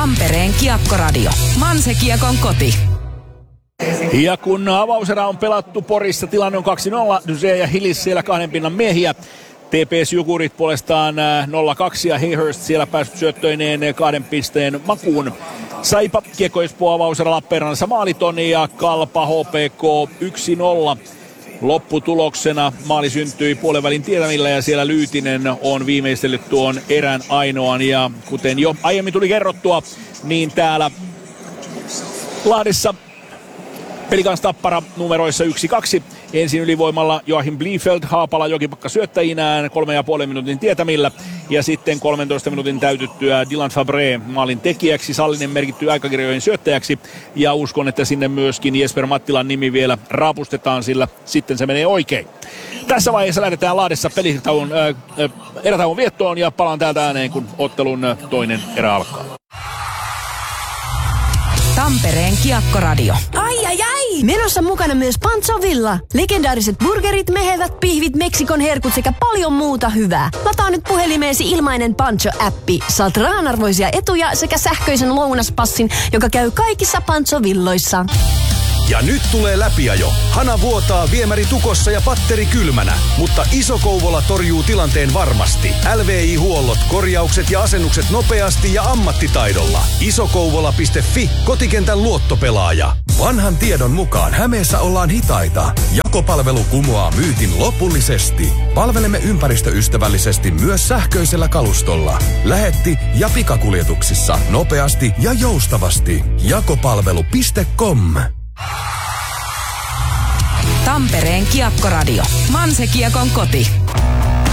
Tampereen Kiekkoradio. Manse-Kiekon koti. Ja kun avauserä on pelattu Porissa, tilanne on 2-0. Dusé ja Hillis siellä kahden pinnan miehiä. TPS Jukurit puolestaan 0-2 ja Hayhurst siellä päässyt syöttöineen 2 pisteen makuun. Saipa Kiekko Espoo avauserä Lappeenrannassa maaliton ja Kalpa HPK 1-0. Lopputuloksena maali syntyi puolenvälin tietämillä ja siellä Lyytinen on viimeistellyt tuon erän ainoan. Ja kuten jo aiemmin tuli kerrottua, niin täällä Lahdessa Pelikans Tappara numeroissa 1-2. Ensin ylivoimalla Joachim Bliefeld, Haapala Jokipakka syöttäjinään 3,5 minuutin tietämillä. Ja sitten 13 minuutin täytyttyä Dylan Fabre maalin tekijäksi, Sallinen merkittyy aikakirjojen syöttäjäksi. Ja uskon, että sinne myöskin Jesper Mattilan nimi vielä raapustetaan, sillä sitten se menee oikein. Tässä vaiheessa lähdetään Lahdessa erätauon viettoon ja palaan täältä ääneen, kun ottelun toinen erä alkaa. Tampereen Kiekkoradio. Ai ai ai! Menossa mukana myös Pancho Villa. Legendaariset burgerit, mehevät pihvit, Meksikon herkut sekä paljon muuta hyvää. Lataa nyt puhelimeesi ilmainen Pancho-appi. Saat rahanarvoisia etuja sekä sähköisen lounaspassin, joka käy kaikissa Pancho Villoissa. Ja nyt tulee läpiajo. Hana vuotaa, viemäri tukossa ja patteri kylmänä. Mutta Iso Kouvola torjuu tilanteen varmasti. LVI-huollot, korjaukset ja asennukset nopeasti ja ammattitaidolla. Isokouvola.fi, kotikentän luottopelaaja. Vanhan tiedon mukaan Hämeessä ollaan hitaita. Jakopalvelu kumoaa myytin lopullisesti. Palvelemme ympäristöystävällisesti myös sähköisellä kalustolla. Lähetti ja pikakuljetuksissa nopeasti ja joustavasti. Jakopalvelu.com. Tampereen Kiekkoradio. Manse-Kiekon koti.